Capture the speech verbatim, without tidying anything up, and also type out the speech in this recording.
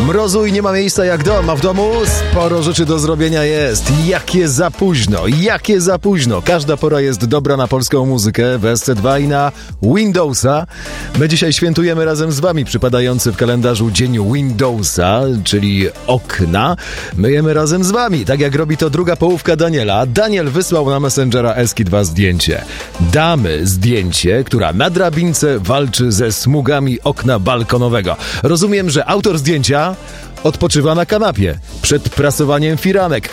Mrozu i nie ma miejsca jak dom, a w domu sporo rzeczy do zrobienia jest. Jakie za późno, jakie za późno. Każda pora jest dobra na polską muzykę w S C dwa i na Windowsa. My dzisiaj świętujemy razem z wami przypadający w kalendarzu dzień Windowsa, czyli okna. Myjemy razem z wami, tak jak robi to druga połówka Daniela. Daniel wysłał na Messengera S K dwa zdjęcie. Damy zdjęcie, która na drabince walczy ze smugami okna balkonowego. Rozumiem, że autor zdjęcia odpoczywa na kanapie przed prasowaniem firanek.